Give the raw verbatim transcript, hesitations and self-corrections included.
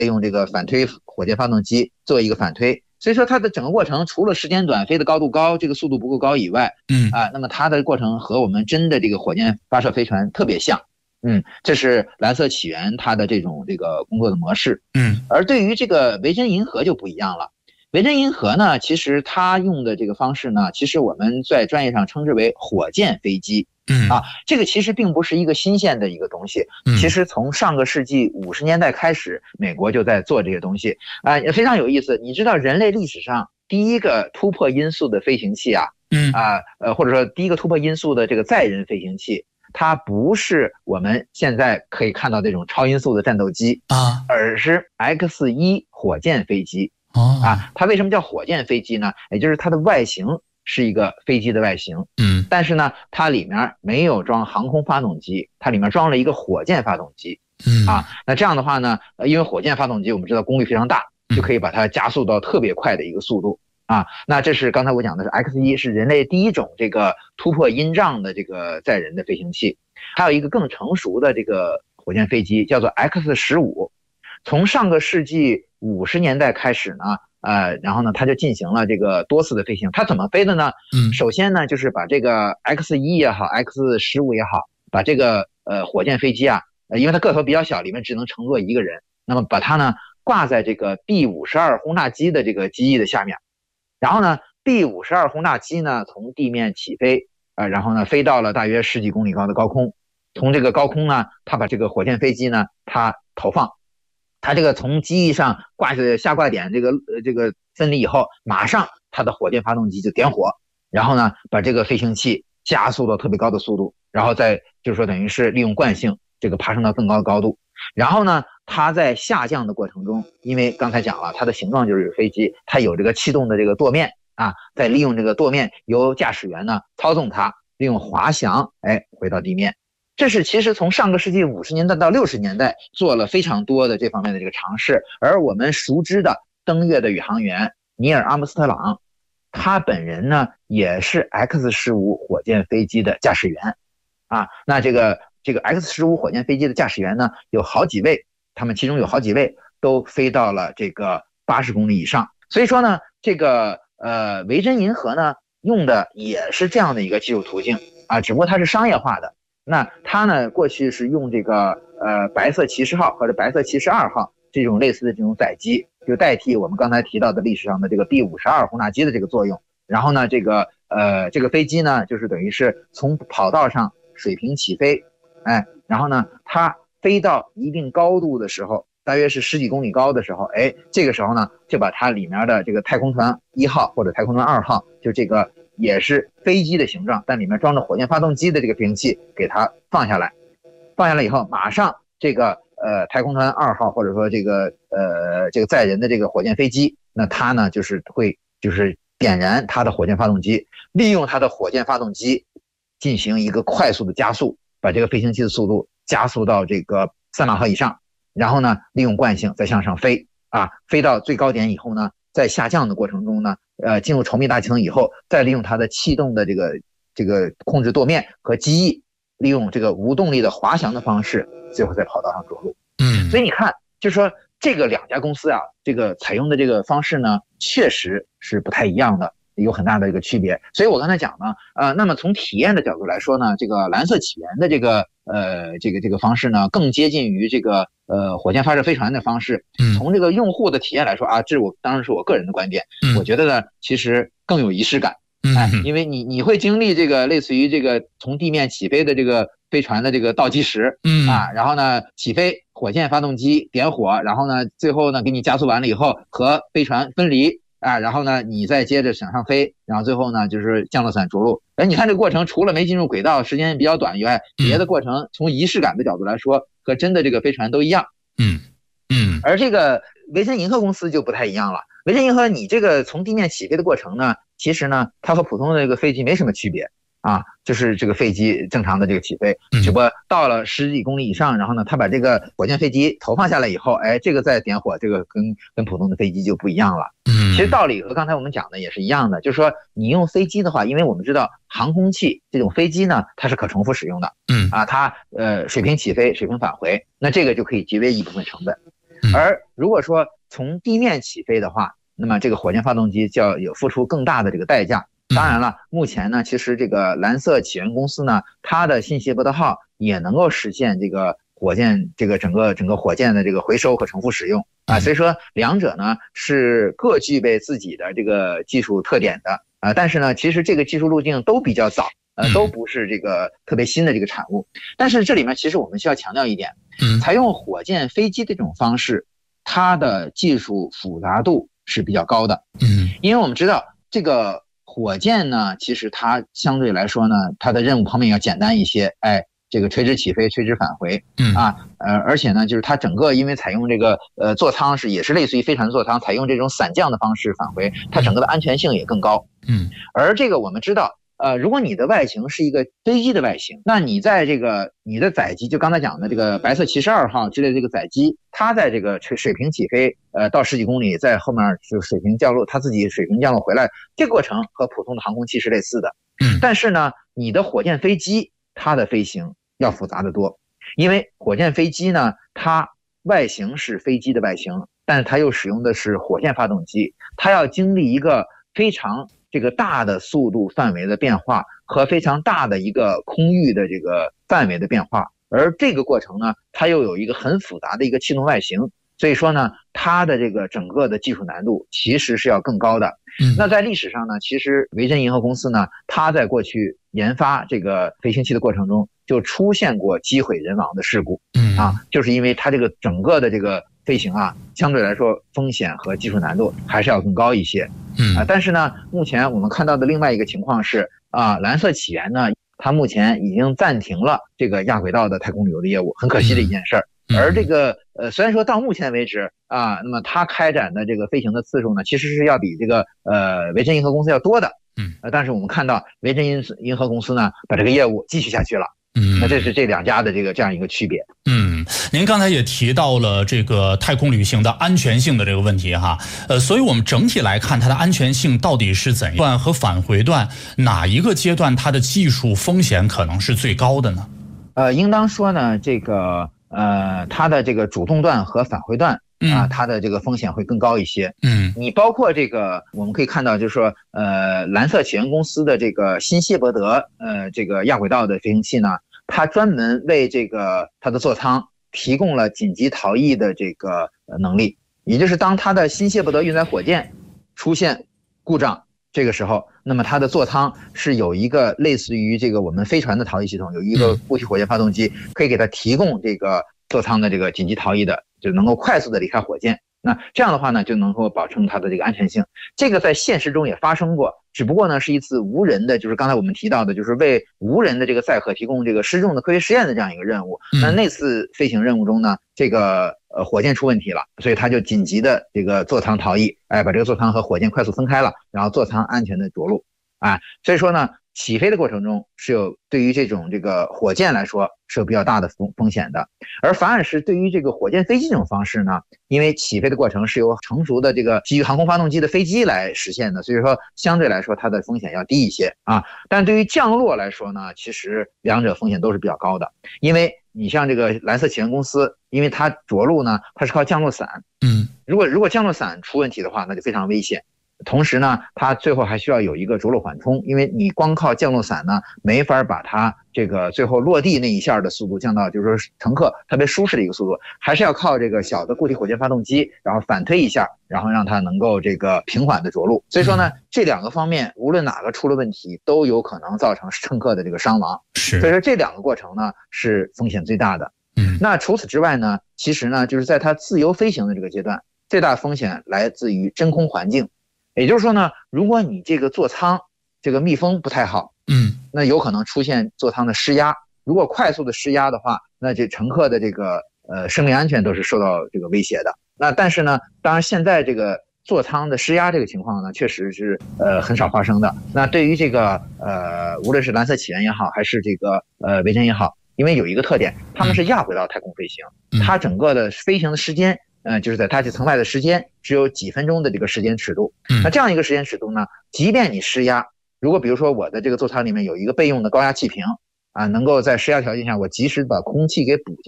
用这个反推火箭发动机做一个反推。所以说它的整个过程除了时间短、飞的高度高、这个速度不够高以外， 嗯啊，那么它的过程和我们真的这个火箭发射飞船特别像。嗯，这是蓝色起源它的这种这个工作的模式。 嗯， 而对于这个维珍银河就不一样了。维珍银河呢，其实它用的这个方式呢，其实我们在专业上称之为火箭飞机。 嗯啊，这个其实并不是一个新鲜的一个东西。 嗯， 其实从上个世纪五十年代开始，美国就在做这些东西啊，也非常有意思。你知道人类历史上第一个突破音速的飞行器啊， 嗯啊呃或者说第一个突破音速的这个载人飞行器，它不是我们现在可以看到这种超音速的战斗机啊， 而是 X 一 火箭飞机。 哦啊，它为什么叫火箭飞机呢？也就是它的外形是一个飞机的外形， 嗯， 但是呢，它里面没有装航空发动机，它里面装了一个火箭发动机。 嗯啊，那这样的话呢，呃，因为火箭发动机我们知道功率非常大，就可以把它加速到特别快的一个速度。啊，那这是刚才我讲的是 X 一 是人类第一种这个突破音障的这个载人的飞行器，还有一个更成熟的这个火箭飞机叫做 X 十五。从上个世纪五十年代开始呢，呃，然后呢，它就进行了这个多次的飞行。它怎么飞的呢？ 嗯， 首先呢，就是把这个 X 一 也好 ，X 十五 也好，把这个呃火箭飞机啊，呃，因为它个头比较小，里面只能乘坐一个人，那么把它呢挂在这个 B 五十二 轰炸机的这个机翼的下面，然后呢 B 五十二 轰炸机呢从地面起飞，呃，然后呢飞到了大约十几公里高的高空，从这个高空呢，它把这个火箭飞机呢它投放。它这个从机翼上挂下下挂点这个呃这个分离以后，马上它的火箭发动机就点火，然后呢把这个飞行器加速到特别高的速度，然后再就是说等于是利用惯性这个爬升到更高的高度。然后呢它在下降的过程中，因为刚才讲了它的形状就是飞机，它有这个气动的这个舵面啊，再利用这个舵面由驾驶员呢操纵它，利用滑翔哎回到地面。这是其实从上个世纪五十年代到六十年代做了非常多的这方面的这个尝试。而我们熟知的登月的宇航员尼尔·阿姆斯特朗，他本人呢也是 X 十五 火箭飞机的驾驶员啊。那这个这个 X 十五 火箭飞机的驾驶员呢有好几位，他们其中有好几位都飞到了这个八十公里以上。所以说呢，这个呃维珍银河呢用的也是这样的一个技术途径啊，只不过它是商业化的。那它呢过去是用这个呃白色骑士号或者白色骑士二号这种类似的这种载机，就代替我们刚才提到的历史上的这个 B 五十二 轰炸机的这个作用。然后呢这个呃这个飞机呢就是等于是从跑道上水平起飞，哎，然后呢它飞到一定高度的时候，大约是十几公里高的时候，哎，这个时候呢就把它里面的这个太空船一号或者太空船二号，就这个也是飞机的形状，但里面装着火箭发动机的这个飞行器给它放下来，放下来以后，马上这个呃太空船二号或者说这个呃这个载人的这个火箭飞机，那它呢就是会就是点燃它的火箭发动机，利用它的火箭发动机进行一个快速的加速，把这个飞行器的速度加速到这个三马赫以上，然后呢利用惯性再向上飞啊，飞到最高点以后呢，在下降的过程中呢，呃，进入稠密大气层以后，再利用它的气动的这个这个控制舵面和机翼，利用这个无动力的滑翔的方式，最后在跑道上着陆。 嗯， 所以你看，就是说这个两家公司啊，这个采用的这个方式呢，确实是不太一样的，有很大的一个区别。所以我刚才讲呢，呃，那么从体验的角度来说呢，这个蓝色起源的这个呃这个这个方式呢，更接近于这个呃火箭发射飞船的方式。从这个用户的体验来说啊，这是我当然是我个人的观点，我觉得呢，其实更有仪式感。哎，因为你你会经历这个类似于这个从地面起飞的这个飞船的这个倒计时，嗯啊，然后呢起飞，火箭发动机点火，然后呢最后呢给你加速完了以后和飞船分离啊，然后呢你再接着向上飞，然后最后呢就是降落伞着陆。哎，你看这个过程除了没进入轨道时间比较短以外，别的过程从仪式感的角度来说和真的这个飞船都一样。 嗯嗯， 而这个维珍银河公司就不太一样了。维珍银河你这个从地面起飞的过程呢，其实呢它和普通的这个飞机没什么区别啊，就是这个飞机正常的这个起飞，只不过到了十几公里以上，然后呢它把这个火箭飞机投放下来以后，哎，这个再点火，这个跟跟普通的飞机就不一样了。嗯，其实道理和刚才我们讲的也是一样的，就是说你用飞机的话，因为我们知道航空器这种飞机呢它是可重复使用的，嗯啊，它呃水平起飞水平返回，那这个就可以节约一部分成本。 而如果说从地面起飞的话，那么这个火箭发动机就要有付出更大的这个代价。当然了，目前呢，其实这个蓝色起源公司呢，它的信息伯德号也能够实现这个火箭这个整个整个火箭的这个回收和重复使用啊，所以说两者呢是各具备自己的这个技术特点的啊，但是呢，其实这个技术路径都比较早，呃，都不是这个特别新的这个产物。但是这里面其实我们需要强调一点，采用火箭飞机这种方式，它的技术复杂度是比较高的，嗯，因为我们知道这个火箭呢，其实它相对来说呢，它的任务方面要简单一些，哎，这个垂直起飞、垂直返回，嗯啊，呃，而且呢，就是它整个因为采用这个呃座舱是也是类似于飞船座舱，采用这种伞降的方式返回，它整个的安全性也更高，嗯，而这个我们知道。呃，如果你的外形是一个飞机的外形，那你在这个你的载机，就刚才讲的这个白色骑士二号之类的这个载机，它在这个水平起飞，呃，到十几公里，在后面就水平降落，它自己水平降落回来，这个过程和普通的航空器是类似的。嗯，但是呢，你的火箭飞机它的飞行要复杂得多，因为火箭飞机呢，它外形是飞机的外形，但是它又使用的是火箭发动机，它要经历一个非常这个大的速度范围的变化和非常大的一个空域的这个范围的变化，而这个过程呢，它又有一个很复杂的一个气动外形，所以说呢，它的这个整个的技术难度其实是要更高的。嗯，那在历史上呢，其实维珍银河公司呢，它在过去研发这个飞行器的过程中，就出现过机毁人亡的事故。嗯啊，就是因为它这个整个的这个飞行啊，相对来说风险和技术难度还是要更高一些。嗯啊，但是呢，目前我们看到的另外一个情况是啊，蓝色起源呢，它目前已经暂停了这个亚轨道的太空旅游的业务，很可惜的一件事儿。而这个呃，虽然说到目前为止啊，那么它开展的这个飞行的次数呢，其实是要比这个呃维珍银河公司要多的。嗯，呃，但是我们看到维珍银银河公司呢，把这个业务继续下去了。嗯，那这是这两家的这个这样一个区别。 嗯，您刚才也提到了这个太空旅行的安全性的这个问题哈，呃，所以我们整体来看，它的安全性到底是怎样？和返回段哪一个阶段它的技术风险可能是最高的呢？ 呃，应当说呢，这个呃，它的这个主动段和返回段。啊，它的这个风险会更高一些。嗯，你包括这个，我们可以看到，就是说，呃，蓝色起源公司的这个新谢伯德，呃，这个亚轨道的飞行器呢，它专门为这个它的座舱提供了紧急逃逸的这个能力，也就是当它的新谢伯德运载火箭出现故障，这个时候，那么它的座舱是有一个类似于这个我们飞船的逃逸系统，有一个固体火箭发动机，可以给它提供这个座舱的这个紧急逃逸的。就能够快速的离开火箭，那这样的话呢，就能够保证它的这个安全性。这个在现实中也发生过，只不过呢是一次无人的，就是刚才我们提到的，就是为无人的这个载荷提供这个失重的科学实验的这样一个任务。那那次飞行任务中呢，这个呃火箭出问题了，所以他就紧急的这个座舱逃逸，哎，把这个座舱和火箭快速分开了，然后座舱安全的着陆。啊，所以说呢，起飞的过程中是有对于这种这个火箭来说是有比较大的风风险的，而反而是对于这个火箭飞机这种方式呢，因为起飞的过程是由成熟的这个基于航空发动机的飞机来实现的，所以说相对来说它的风险要低一些啊。但对于降落来说呢，其实两者风险都是比较高的，因为你像这个蓝色起源公司，因为它着陆呢，它是靠降落伞，嗯，如果如果降落伞出问题的话，那就非常危险。同时呢，它最后还需要有一个着陆缓冲，因为你光靠降落伞呢，没法把它这个最后落地那一下的速度降到，就是说乘客特别舒适的一个速度，还是要靠这个小的固体火箭发动机，然后反推一下，然后让它能够这个平缓的着陆。所以说呢，这两个方面无论哪个出了问题，都有可能造成乘客的这个伤亡。 是， 所以说这两个过程呢是风险最大的。嗯，那除此之外呢，其实呢就是在它自由飞行的这个阶段，最大风险来自于真空环境。也就是说呢，如果你这个座舱这个密封不太好，嗯，那有可能出现座舱的失压。如果快速的失压的话，那这乘客的这个呃生命安全都是受到这个威胁的。那但是呢，当然现在这个座舱的失压这个情况呢，确实是呃很少发生的。那对于这个呃无论是蓝色起源也好，还是这个呃维珍也好，因为有一个特点，他们是亚轨道太空飞行，它整个的飞行的时间。嗯、呃，就是在它这层外的时间只有几分钟的这个时间尺度，那这样一个时间尺度呢，即便你施压，如果比如说我的这个座舱里面有一个备用的高压气瓶啊，能够在施压条件下我及时把空气给补